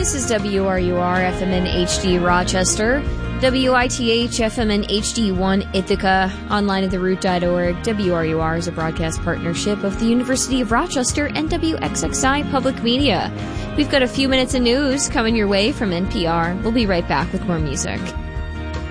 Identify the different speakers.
Speaker 1: This is WRUR FM in HD Rochester, WITH FM in HD1 Ithaca, online at theroot.org. WRUR is a broadcast partnership of the University of Rochester and WXXI Public Media. We've got a few minutes of news coming your way from NPR. We'll be right back with more music.